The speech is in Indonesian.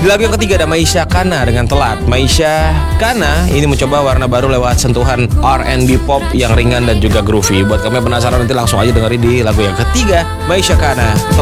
Di lagu yang ketiga ada Maisha Kana dengan Telat. Maisha Kana ini mencoba warna baru lewat sentuhan R&B pop yang ringan dan juga groovy. Buat kamu yang penasaran nanti langsung aja dengerin di lagu yang ketiga, Maisha Kana, Telat.